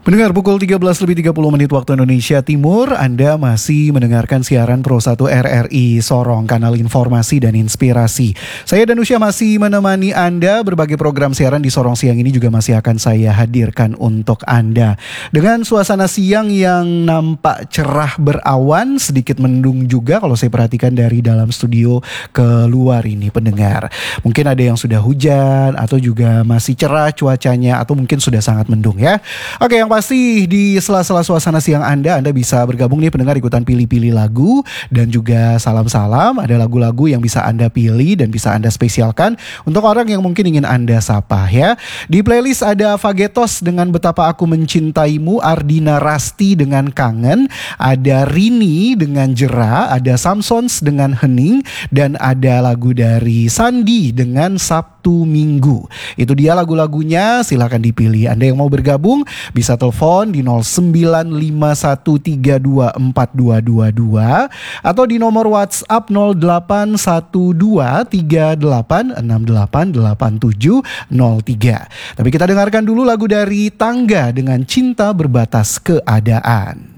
Pendengar pukul 13.30 waktu Indonesia Timur, Anda masih mendengarkan siaran Pro 1 RRI Sorong, kanal informasi dan inspirasi. Saya Danusya masih menemani Anda, berbagai program siaran di Sorong siang ini juga masih akan saya hadirkan untuk Anda. Dengan suasana siang yang nampak cerah berawan, sedikit mendung juga kalau saya perhatikan dari dalam studio keluar ini pendengar. Mungkin ada yang sudah hujan atau juga masih cerah cuacanya atau mungkin sudah sangat mendung ya. Oke, yang pasti di sela-sela suasana siang Anda bisa bergabung nih pendengar, ikutan pilih-pilih lagu dan juga salam-salam. Ada lagu-lagu yang bisa Anda pilih dan bisa Anda spesialkan untuk orang yang mungkin ingin Anda sapa ya. Di playlist ada Fagetos dengan Betapa Aku Mencintaimu, Ardina Rasti dengan Kangen, ada Rini dengan Jera, ada Samsons dengan Hening, dan ada lagu dari Sandi dengan Sabtu Minggu. Itu dia lagu-lagunya, silakan dipilih. Anda yang mau bergabung bisa telepon di 0951324222 atau di nomor WhatsApp 081238688703. Tapi kita dengarkan dulu lagu dari Tangga dengan Cinta Berbatas Keadaan.